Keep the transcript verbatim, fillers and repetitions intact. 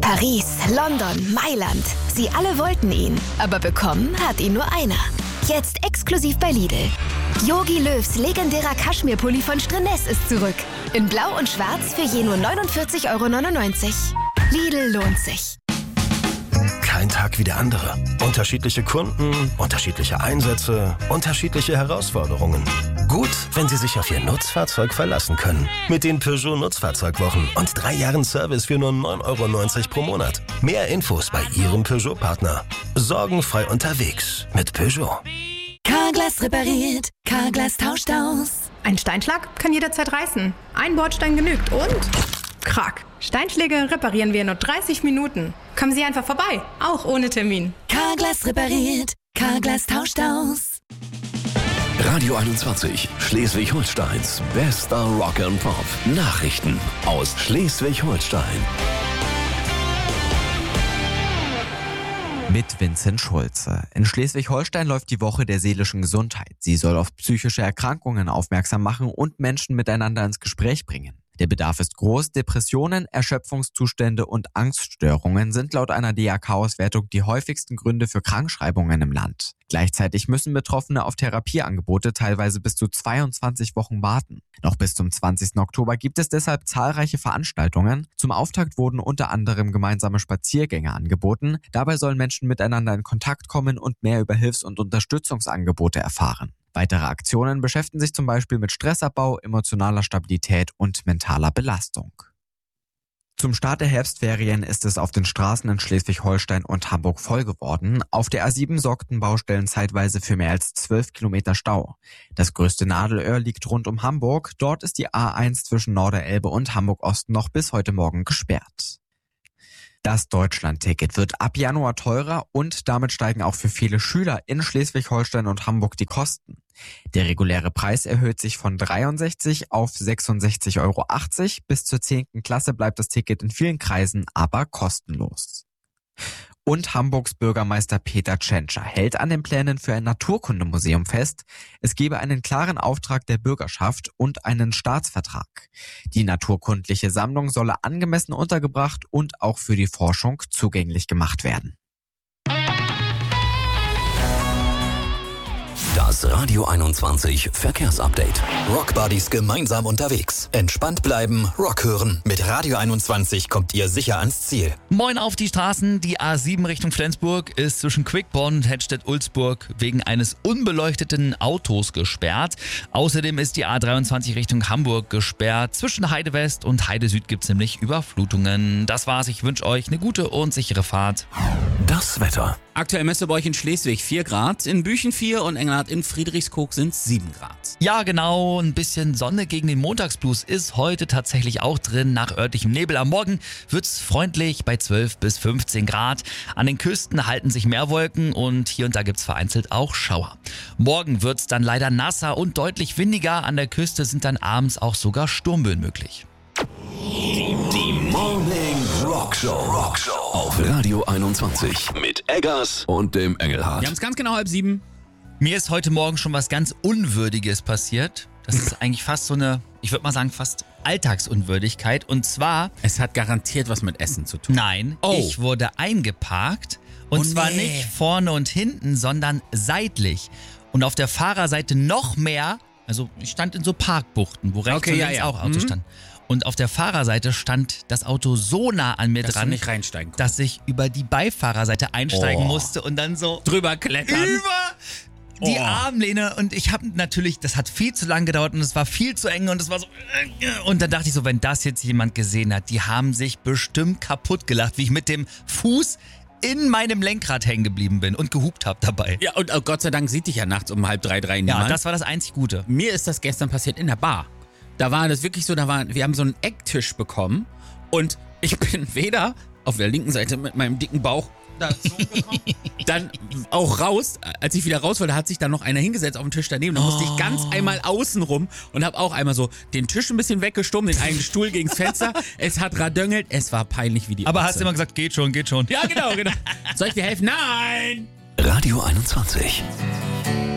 Paris, London, Mailand. Sie alle wollten ihn. Aber bekommen hat ihn nur einer. Jetzt exklusiv bei Lidl. Jogi Löws legendärer Kaschmirpulli von Strennes ist zurück. In Blau und Schwarz für je nur neunundvierzig Euro neunundneunzig. Lidl lohnt sich. Kein Tag wie der andere. Unterschiedliche Kunden, unterschiedliche Einsätze, unterschiedliche Herausforderungen. Gut, wenn Sie sich auf Ihr Nutzfahrzeug verlassen können. Mit den Peugeot Nutzfahrzeugwochen und drei Jahren Service für nur neun Euro neunzig pro Monat. Mehr Infos bei Ihrem Peugeot-Partner. Sorgenfrei unterwegs mit Peugeot. Carglass repariert, Carglass tauscht aus. Ein Steinschlag kann jederzeit reißen. Ein Bordstein genügt und... Krack. Steinschläge reparieren wir in nur dreißig Minuten. Kommen Sie einfach vorbei, auch ohne Termin. Carglass repariert, Carglass tauscht aus. Radio einundzwanzig, Schleswig-Holsteins bester Rock and Pop. Nachrichten aus Schleswig-Holstein. Mit Vincent Schulze. In Schleswig-Holstein läuft die Woche der seelischen Gesundheit. Sie soll auf psychische Erkrankungen aufmerksam machen und Menschen miteinander ins Gespräch bringen. Der Bedarf ist groß. Depressionen, Erschöpfungszustände und Angststörungen sind laut einer D A K-Auswertung die häufigsten Gründe für Krankschreibungen im Land. Gleichzeitig müssen Betroffene auf Therapieangebote teilweise bis zu zweiundzwanzig Wochen warten. Noch bis zum zwanzigsten Oktober gibt es deshalb zahlreiche Veranstaltungen. Zum Auftakt wurden unter anderem gemeinsame Spaziergänge angeboten. Dabei sollen Menschen miteinander in Kontakt kommen und mehr über Hilfs- und Unterstützungsangebote erfahren. Weitere Aktionen beschäftigen sich zum Beispiel mit Stressabbau, emotionaler Stabilität und mentaler Belastung. Zum Start der Herbstferien ist es auf den Straßen in Schleswig-Holstein und Hamburg voll geworden. Auf der A sieben sorgten Baustellen zeitweise für mehr als zwölf Kilometer Stau. Das größte Nadelöhr liegt rund um Hamburg. Dort ist die A eins zwischen Norderelbe und Hamburg-Osten noch bis heute Morgen gesperrt. Das Deutschland-Ticket wird ab Januar teurer und damit steigen auch für viele Schüler in Schleswig-Holstein und Hamburg die Kosten. Der reguläre Preis erhöht sich von dreiundsechzig auf sechsundsechzig Euro achtzig. Bis zur zehnten Klasse bleibt das Ticket in vielen Kreisen aber kostenlos. Und Hamburgs Bürgermeister Peter Tschentscher hält an den Plänen für ein Naturkundemuseum fest. Es gebe einen klaren Auftrag der Bürgerschaft und einen Staatsvertrag. Die naturkundliche Sammlung solle angemessen untergebracht und auch für die Forschung zugänglich gemacht werden. Das Radio einundzwanzig Verkehrsupdate. Rockbuddies gemeinsam unterwegs. Entspannt bleiben, Rock hören. Mit Radio einundzwanzig kommt ihr sicher ans Ziel. Moin auf die Straßen. Die A sieben Richtung Flensburg ist zwischen Quickborn und Hedstedt-Ulzburg wegen eines unbeleuchteten Autos gesperrt. Außerdem ist die A dreiundzwanzig Richtung Hamburg gesperrt. Zwischen Heide West und Heide Süd gibt es nämlich Überflutungen. Das war's. Ich wünsche euch eine gute und sichere Fahrt. Das Wetter. Aktuell messt ihr bei euch in Schleswig vier Grad, in Büchen vier und Engelhardt in Friedrichskoog sind sieben Grad. Ja, genau. Ein bisschen Sonne gegen den Montagsblues ist heute tatsächlich auch drin. Nach örtlichem Nebel am Morgen wird's freundlich bei zwölf bis fünfzehn Grad. An den Küsten halten sich mehr Wolken und hier und da gibt's vereinzelt auch Schauer. Morgen wird's dann leider nasser und deutlich windiger. An der Küste sind dann abends auch sogar Sturmböen möglich. Die Morning Rockshow. Rockshow auf Radio einundzwanzig mit Eggers und dem Engelhardt. Wir haben es ganz genau halb sieben. Mir ist heute Morgen schon was ganz Unwürdiges passiert. Das ist eigentlich fast so eine, ich würde mal sagen, fast Alltagsunwürdigkeit. Und zwar... Es hat garantiert was mit Essen zu tun. Nein, oh. ich wurde eingeparkt. Und oh, zwar nee. nicht vorne und hinten, sondern seitlich. Und auf der Fahrerseite noch mehr. Also ich stand in so Parkbuchten, wo rechts okay, und ja, links ja. auch Autos mhm. standen. Und auf der Fahrerseite stand das Auto so nah an mir dass dran, du nicht reinsteigen konntest. dass ich über die Beifahrerseite einsteigen oh. musste und dann so drüber klettern. Über die oh. Armlehne. Und ich habe natürlich, das hat viel zu lang gedauert und es war viel zu eng und es war so... Und dann dachte ich so, wenn das jetzt jemand gesehen hat, die haben sich bestimmt kaputt gelacht, wie ich mit dem Fuß in meinem Lenkrad hängen geblieben bin und gehupt habe dabei. Ja, und oh, Gott sei Dank sieht dich ja nachts um halb drei, drei niemand. Ja, das war das einzig Gute. Mir ist das gestern passiert in der Bar. Da war das wirklich so, da war, wir haben so einen Ecktisch bekommen und ich bin weder auf der linken Seite mit meinem dicken Bauch dazu gekommen, dann auch raus, als ich wieder raus wollte, hat sich dann noch einer hingesetzt auf den Tisch daneben. Da musste ich ganz einmal außen rum und habe auch einmal so den Tisch ein bisschen weggestummt, den einen Stuhl gegens Fenster. Es hat radöngelt, es war peinlich wie die Aber Ochse. hast du immer gesagt, geht schon, geht schon. Ja, genau, genau. Soll ich dir helfen? Nein! Radio einundzwanzig.